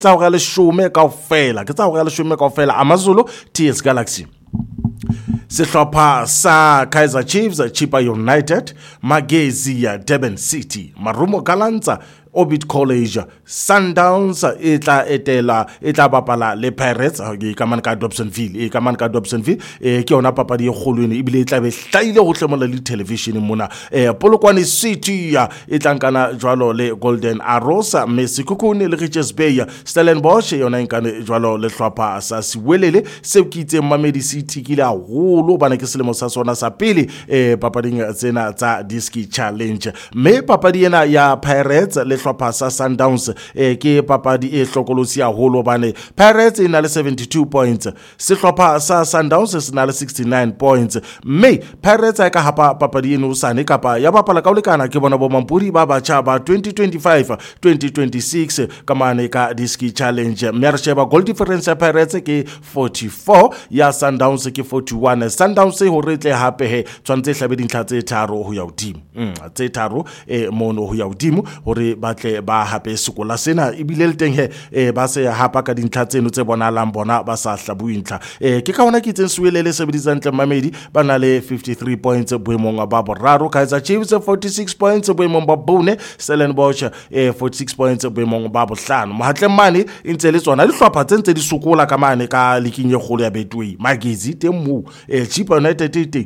tsa go leshome kaofela ke tsa go leshome kaofela AmaZulu TS Galaxy. Sehlopha sa Kaizer Chiefs, Chippa United, Magezi ya Durban City, Marumo Gallants, Orbit College, Sundowns etla bapala le Pirates ka man ka Dobsonville ke yona papadi e kgolwene ebile e tla be hlaile go hlemola le television mona Polokwane City e tlankana jwalo le Golden Arrows, Mesikukune le Richards Bay, Stellenbosch yona inkane jwalo le hlopha sa Siwelele seo ke itse Mamedi City kile a holo bana ke selemo sa sona sa pele papading tsena tsa Diski Challenge. Me papadi ena ya Pirates le hlopha sa Sundowns ke papadi e hlokolosi haholo bane Pirates ina le 72 points, sehlopha sa Sundowns se na le 69 points. Me Pirates a ka hapa papadi eno sane kapa ya bapala ka o lekana ke bona bo mampudi ba batjha ba 2025-2026 ka mane ka Diski Challenge. Me re sheba goal difference ya Pirates ke 44 ya Sundowns ke 41. Sundowns ho retle hape he tshwantse hlabe dintlha tse tharo ho ya hodimo tse tharo mono ho ya hodimo hore batle ba hape sekola sena ebile le teng he ba se hapa ka dintlha tseno tse bonalang bona ba sa hlabuintlha ke ka hona ke tseng Siwelele sebedisa ntle Mamedi ba na le 53 points boemong ba boraro, Kaizer Chiefs 46 points boemong ba bone, Stellenbosch 46 points boemong ba bohlano. Mohatleng mane intse le tsona le hlopha tse ntse di sokola ka mane ka likinye kgolo ya Betway, Magezi teng mo Chippa United